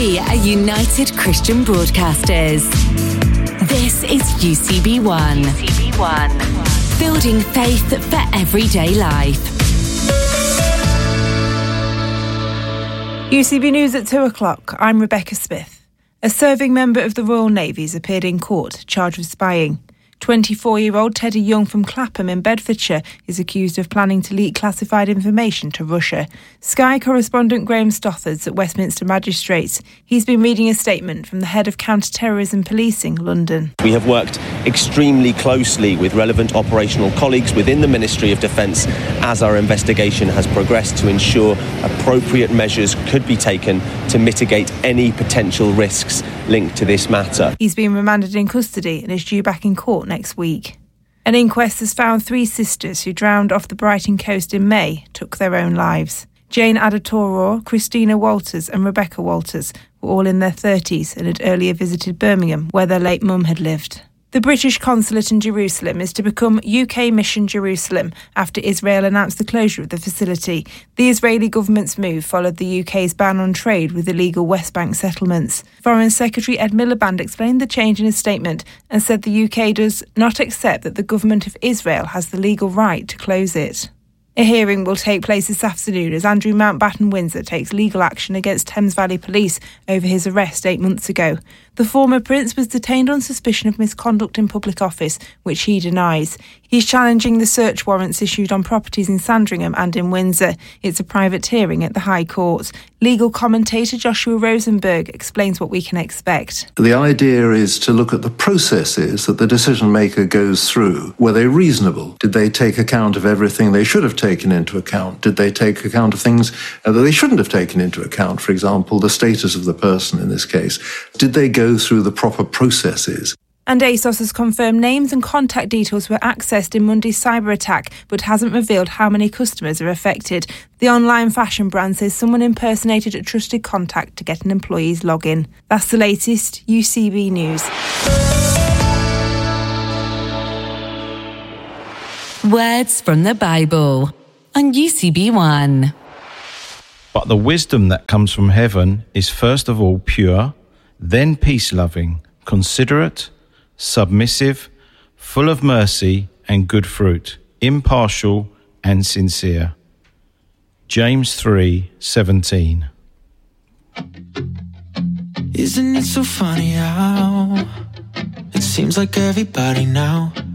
We are United Christian Broadcasters. This is UCB1. UCB1. Building faith for everyday life. UCB News at 2 o'clock. I'm Rebecca Smith. A serving member of the Royal Navy has appeared in court, charged with spying. 24-year-old Teddy Young from Clapham in Bedfordshire is accused of planning to leak classified information to Russia. Sky correspondent Graham Stothards at Westminster Magistrates. He's been reading a statement from the head of counter-terrorism policing, London. We have worked extremely closely with relevant operational colleagues within the Ministry of Defence as our investigation has progressed to ensure appropriate measures could be taken to mitigate any potential risks linked to this matter. He's been remanded in custody and is due back in court next week. An inquest has found 3 sisters who drowned off the Brighton coast in May took their own lives. Jane Adetoror, Christina Walters and Rebecca Walters were all in their 30s and had earlier visited Birmingham, where their late mum had lived. The British consulate in Jerusalem is to become UK Mission Jerusalem after Israel announced the closure of the facility. The Israeli government's move followed the UK's ban on trade with illegal West Bank settlements. Foreign Secretary Ed Miliband explained the change in a statement and said the UK does not accept that the government of Israel has the legal right to close it. A hearing will take place this afternoon as Andrew Mountbatten Windsor takes legal action against Thames Valley Police over his arrest 8 months ago. The former Prince was detained on suspicion of misconduct in public office, which he denies. He's challenging the search warrants issued on properties in Sandringham and in Windsor. It's a private hearing at the High Court. Legal commentator Joshua Rosenberg explains what we can expect. The idea is to look at the processes that the decision maker goes through. Were they reasonable? Did they take account of everything they should have taken into account? Did they take account of things that they shouldn't have taken into account? For example, the status of the person in this case. Did they go through the proper processes? And ASOS has confirmed names and contact details were accessed in Monday's cyber attack, but hasn't revealed how many customers are affected. The online fashion brand says someone impersonated a trusted contact to get an employee's login. That's the latest UCB News. Words from the Bible on UCB1. But the wisdom that comes from heaven is first of all pure, then peace-loving, considerate, submissive, full of mercy and good fruit, impartial and sincere. James 3:17. Isn't it so funny how it seems like everybody now